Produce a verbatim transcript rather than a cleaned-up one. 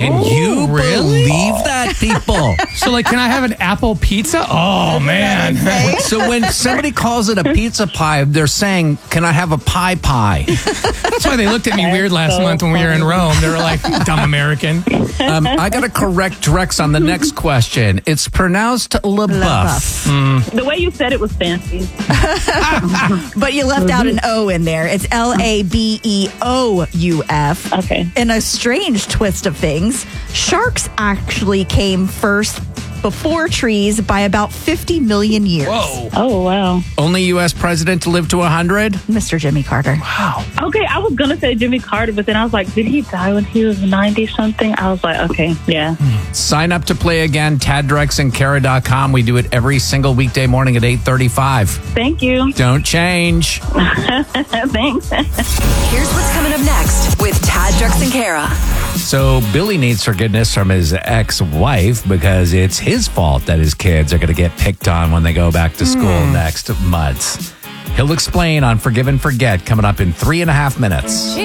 Can you really? believe that, people? So, like, can I have an apple pizza? Oh, man. So when somebody calls it a pizza pie, they're saying, can I have a pie pie? That's why they looked at me weird last so month when we were in Rome. They were like, dumb American. Um, I got to correct Drex on the next question. It's pronounced LaBeouf. The way you said it was fancy. But you left out an O in there. It's L A B E O U F. Okay. In a strange twist of things, sharks actually came first before trees by about fifty million years. Whoa. Oh, wow. Only U S president to live to one hundred? Mister Jimmy Carter. Okay, I was going to say Jimmy Carter, but then I was like, did he die when he was ninety-something? I was like, okay, yeah. Sign up to play again, tad drex and kara dot com. We do it every single weekday morning at eight thirty-five. Thank you. Don't change. Thanks. Here's what's coming up next with Tad, Drex, and Kara. So Billy needs forgiveness from his ex-wife because it's his fault that his kids are going to get picked on when they go back to school next month. He'll explain on Forgive and Forget coming up in three and a half minutes.